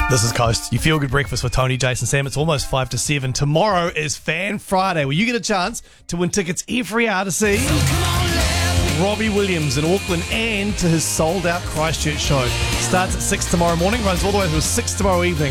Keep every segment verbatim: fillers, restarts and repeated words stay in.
This is Coast. You feel good breakfast with Tony, Jason, Sam. It's almost five to seven. Tomorrow is Fan Friday, where you get a chance to win tickets every hour to see Robbie Williams in Auckland and to his sold-out Christchurch show. Starts at six tomorrow morning, runs all the way through six tomorrow evening.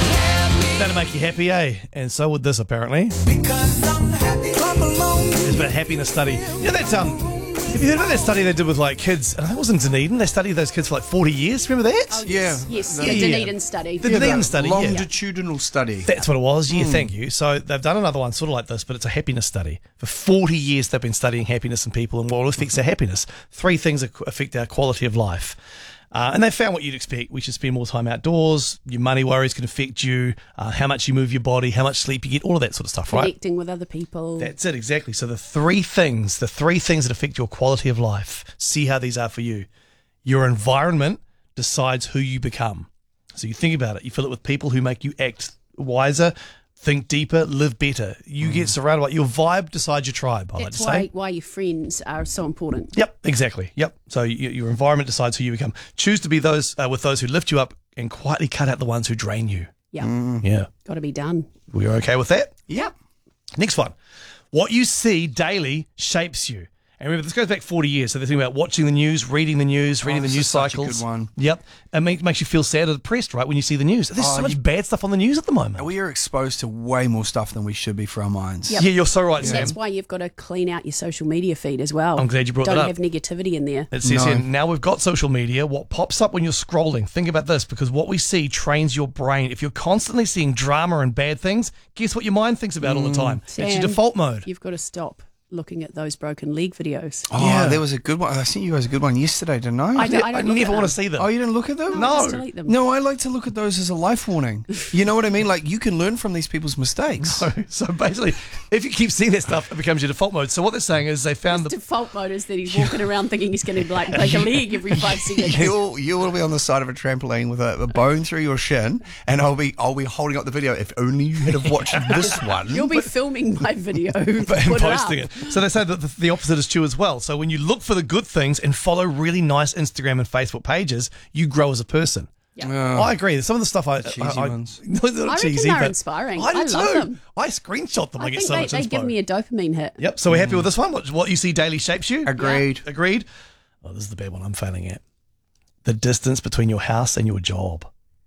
That'll make you happy, eh? And so would this, apparently. Because I'm happy, clap along. There's been a happiness study. You know that, um... Have you heard about that study they did with like kids? I think it was in Dunedin. They studied those kids for like forty years. Remember that? Oh, yes. Yeah. Yes, The- the Yeah, yeah. Dunedin study. The Dunedin study, yeah. Longitudinal study. That's what it was. Yeah, thank you. So they've done another one sort of like this, but it's a happiness study. For forty years, they've been studying happiness in people and what affects our happiness. Three things that affect our quality of life. Uh, and they found what you'd expect. We should spend more time outdoors. Your money worries can affect you. Uh, how much you move your body, how much sleep you get, all of that sort of stuff, right? Connecting with other people. That's it, exactly. So the three things, the three things that affect your quality of life, see how these are for you. Your environment decides who you become. So you think about it. You fill it with people who make you act wiser, think deeper, live better. You get surrounded by your vibe decides your tribe, I like to That's say. why, why your friends are so important. Yep, exactly. Yep. So you, your environment decides who you become. Choose to be those uh, with those who lift you up and quietly cut out the ones who drain you. Yeah. Yeah. Got to be done. We're okay with that? Yep. Next one. What you see daily shapes you. And remember, this goes back forty years. So they're thinking about watching the news, reading the news, reading Oh, the this news is such a cycles. good one. Yep. It make, makes you feel sad or depressed, right, when you see the news. There's Oh, so much you- bad stuff on the news at the moment. We are exposed to way more stuff than we should be for our minds. Yep. Yeah, you're so right, Sam. That's why you've got to clean out your social media feed as well. I'm glad you brought Don't that up. have negativity in there. It says No. here, now we've got social media. What pops up when you're scrolling? Think about this, because what we see trains your brain. If you're constantly seeing drama and bad things, guess what your mind thinks about all the time? It's your Sam, default mode. You've got to stop looking at those broken leg videos. Oh, Yeah. there was a good one. I sent you guys a good one yesterday, didn't I? I don't, I I don't look never at want to them. see them. Oh, you didn't look at them? No. I just delete them. No, I like to look at those as a life warning. You know what I mean? Like, you can learn from these people's mistakes. So, so basically, if you keep seeing that stuff, it becomes your default mode. So what they're saying is they found His the... default mode is that he's walking around thinking he's going to like break a leg every five seconds. You'll you will be on the side of a trampoline with a, a bone through your shin, and I'll be I'll be holding up the video. If only you had have watched this one. You'll be filming my video and and put posting it up. it. So they say that the, the opposite is true as well. So when you look for the good things and follow really nice Instagram and Facebook pages, you grow as a person. Yeah. I agree. Some of the stuff I... cheesy I, I, ones. No, they're not I reckon cheesy, they're but inspiring. I do I love too. them. I screenshot them. I, I get think so they, much they inspo. give me a dopamine hit. Yep. So we're happy with this one. What, what you see daily shapes you? Agreed. Agreed. Oh, this is the bad one I'm failing at. The distance between your house and your job.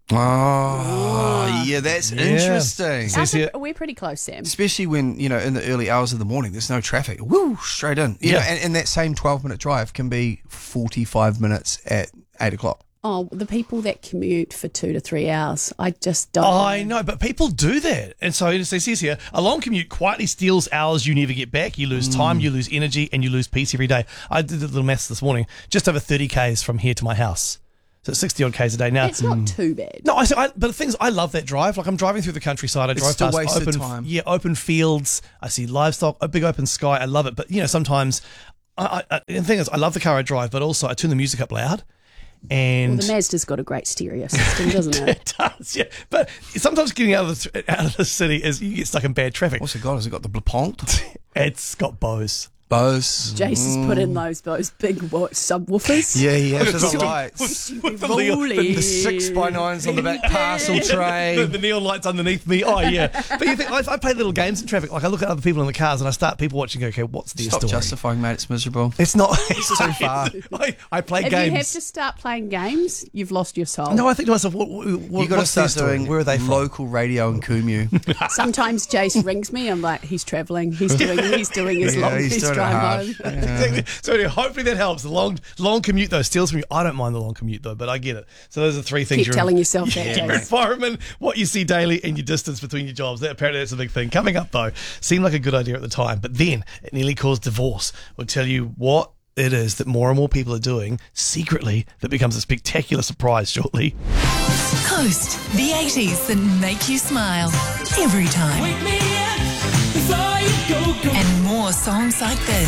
Oh, yeah, that's Yeah. interesting. So- Ours see are- it- we're pretty close, Sam. Especially when, you know, in the early hours of the morning, there's no traffic. Woo, straight in. You Yeah. know, and, and that same twelve-minute drive can be forty-five minutes at eight o'clock. Oh, the people that commute for two to three hours, I just don't. Oh, I know, but people do that. And so it says here, a long commute quietly steals hours you never get back. You lose time, you lose energy, and you lose peace every day. I did a little maths this morning, just over thirty kays from here to my house. So it's sixty odd kays a day now. It's not too bad. No, I, I, but the thing is, I love that drive. Like I'm driving through the countryside. I It's drive still past wasted open, time. yeah, open fields. I see livestock, a big open sky. I love it. But you know, sometimes, I, I, the thing is, I love the car I drive, but also I turn the music up loud. And Well, the Mazda's got a great stereo system, doesn't it? it does, yeah. But sometimes getting out of the out of the city is you get stuck in bad traffic. What's it got? Has it got the Blapont? It's got Bose. Bose? Jace has put in those those big what, subwoofers. Yeah, yeah. There's With- the lights. with the, Leo- Rolling. The six by nines on the back parcel tray. the, the neon lights underneath me. Oh yeah. But you think I, I play little games in traffic. Like I look at other people in the cars and I start people watching. Go, okay, what's their Stop story? justifying, mate. It's miserable. It's not. It's too far. I, I play If games. you have to start playing games, you've lost your soul. No, I think to myself, what, what, You got to what's their start story? doing Where are they from? local radio in Kumu. Sometimes Jace rings me. I'm like, he's travelling. He's doing. He's doing his Yeah, long he's his doing it drive hard. home. Exactly. So anyway, hopefully that helps. The long long commute though steals from you. I don't mind the long commute though, but I get it. So those are three things. Keep Your- telling yourself that, yeah, Jace. your environment, what you see daily, and your distance between your jobs. That apparently that's a big thing. Coming up though, seemed like a good idea at the time, but then it nearly caused divorce. We'll tell you what it is that more and more people are doing secretly that becomes a spectacular surprise shortly. Coast, the eighties that make you smile every time. Wake me up before you go, go. And more songs like this.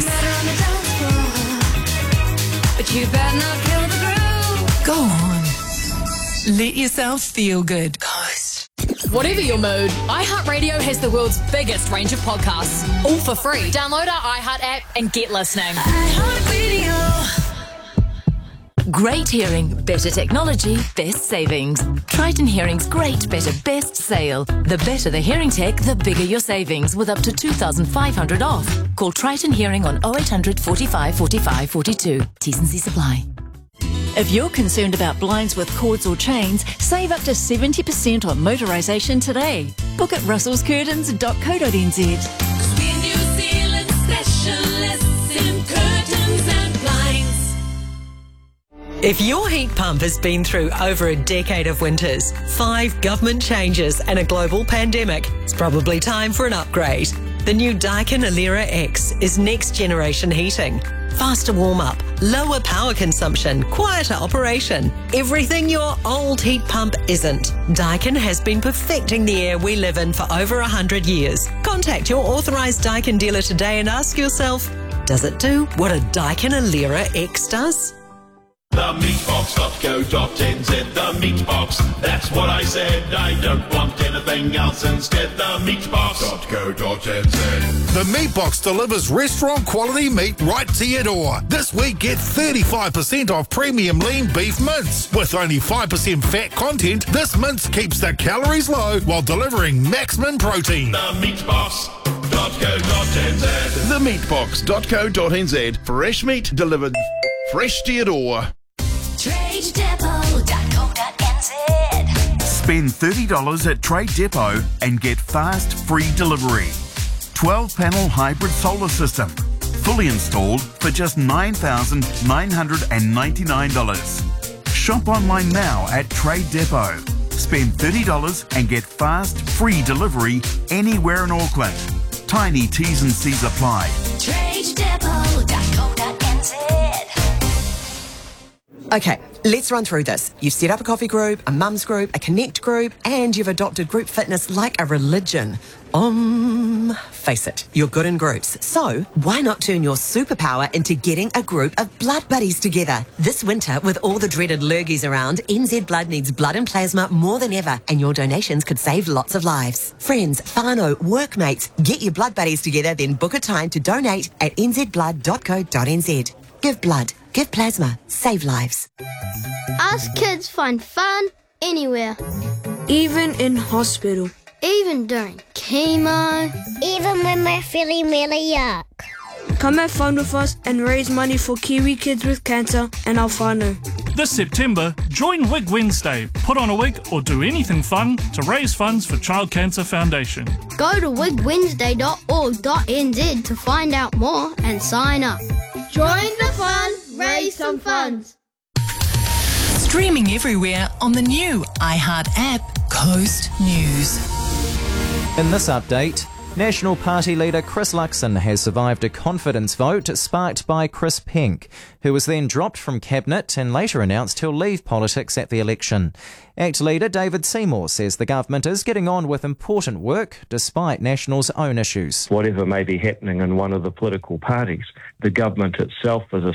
But you better not kill the groove. Go on. Let yourself feel good. Coast. Whatever your mood, iHeartRadio has the world's biggest range of podcasts, all for free. Download our iHeart app and get listening. iHeartRadio. Great hearing, better technology, best savings. Triton Hearing's great, better, best sale. The better the hearing tech, the bigger your savings, with up to two thousand five hundred off. Call Triton Hearing on oh eight hundred, forty-five, forty-five, forty-two. T's and C's apply. If you're concerned about blinds with cords or chains, save up to seventy percent on motorisation today. Book at russells curtains dot co dot n z. We're New Zealand specialists in curtains and blinds. If your heat pump has been through over a decade of winters, five government changes and a global pandemic, it's probably time for an upgrade. The new Daikin Alera X is next generation heating. Faster warm-up, lower power consumption, quieter operation. Everything your old heat pump isn't. Daikin has been perfecting the air we live in for over one hundred years. Contact your authorised Daikin dealer today and ask yourself, does it do what a Daikin Alera X does? The meatbox dot co dot n z, the meatbox, that's what I said. I don't want anything else instead. The meatbox dot co dot n z. The Meatbox delivers restaurant quality meat right to your door. This week, get thirty-five percent off premium lean beef mince. With only five percent fat content, this mince keeps the calories low while delivering maximum protein. The meatbox dot co dot n z. The meatbox dot co dot n z. Fresh meat delivered fresh to your door. trade depot dot co dot n z. Spend thirty dollars at Trade Depot and get fast, free delivery. twelve panel hybrid solar system. Fully installed for just nine thousand nine hundred ninety-nine dollars. Shop online now at Trade Depot. Spend thirty dollars and get fast, free delivery anywhere in Auckland. Tiny T's and C's apply. trade depot dot co dot n z. Okay, let's run through this. You've set up a coffee group, a mums group, a connect group, and you've adopted group fitness like a religion. Um, face it, you're good in groups. So why not turn your superpower into getting a group of blood buddies together? This winter, with all the dreaded lurgies around, N Z Blood needs blood and plasma more than ever, and your donations could save lots of lives. Friends, whānau, workmates, get your blood buddies together, then book a time to donate at n z blood dot co dot n z. Give blood. Give plasma. Save lives. Us kids find fun anywhere. Even in hospital. Even during chemo. Even when we're feeling really yuck. Come have fun with us and raise money for Kiwi kids with cancer and our whānau. This September, join Wig Wednesday. Put on a wig or do anything fun to raise funds for Child Cancer Foundation. Go to wig wednesday dot org dot n z to find out more and sign up. Join the fun, raise some funds. Streaming everywhere on the new iHeart app, Coast News. In this update, National Party leader Chris Luxon has survived a confidence vote sparked by Chris Pink, who was then dropped from cabinet and later announced he'll leave politics at the election. ACT leader David Seymour says the government is getting on with important work despite National's own issues. Whatever may be happening in one of the political parties, the government itself is a